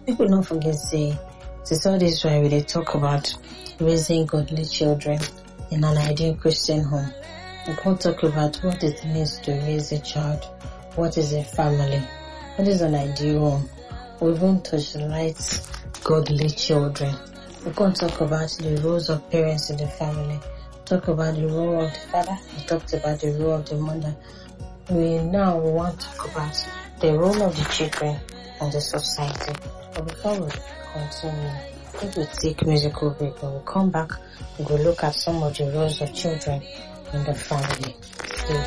People don't forget say it's all this why we dey talk about raising godly children in an ideal Christian home. We can't talk about what it means to raise a child, what is a family, what is an ideal home. We won't touch the lights, godly children. We can't talk about the roles of parents in the family. Talk about the role of the father. We talked about the role of the mother. We want to talk about the role of the children and the society. But before we continue, I think we'll take musical break. When we come back, we'll look at some of the roles of children in the family.